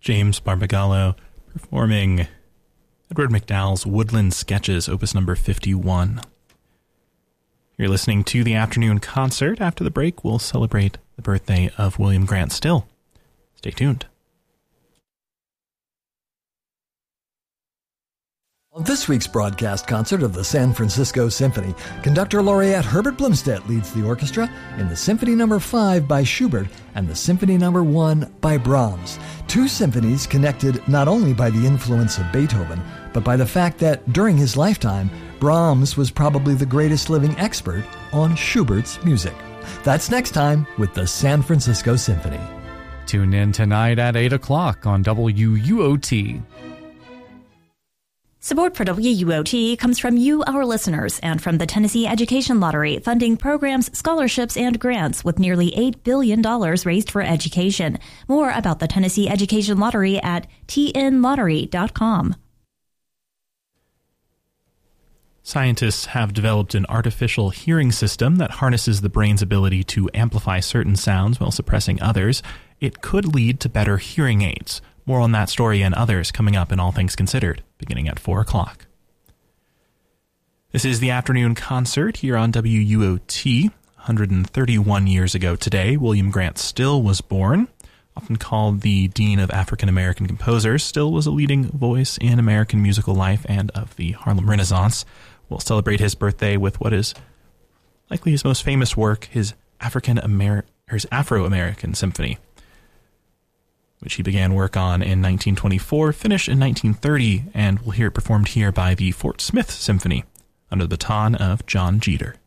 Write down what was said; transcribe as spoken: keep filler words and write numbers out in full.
James Barbagallo performing Edward MacDowell's Woodland Sketches, opus number fifty-one. You're listening to the afternoon concert. After the break, we'll celebrate the birthday of William Grant Still. Stay tuned. On this week's broadcast concert of the San Francisco Symphony, conductor laureate Herbert Blomstedt leads the orchestra in the Symphony Number five by Schubert and the Symphony Number one by Brahms. Two symphonies connected not only by the influence of Beethoven, but by the fact that during his lifetime, Brahms was probably the greatest living expert on Schubert's music. That's next time with the San Francisco Symphony. Tune in tonight at eight o'clock on W U O T. Support for W U O T comes from you, our listeners, and from the Tennessee Education Lottery, funding programs, scholarships, and grants with nearly eight billion dollars raised for education. More about the Tennessee Education Lottery at T N lottery dot com. Scientists have developed an artificial hearing system that harnesses the brain's ability to amplify certain sounds while suppressing others. It could lead to better hearing aids. More on that story and others coming up in All Things Considered, beginning at four o'clock. This is the afternoon concert here on W U O T. one hundred thirty-one years ago today, William Grant Still was born. Often called the Dean of African American Composers, Still was a leading voice in American musical life and of the Harlem Renaissance. We'll celebrate his birthday with what is likely his most famous work, his African Amer- his Afro-American Symphony, which he began work on in nineteen twenty-four, finished in nineteen thirty, and we'll hear it performed here by the Fort Smith Symphony under the baton of John Jeter.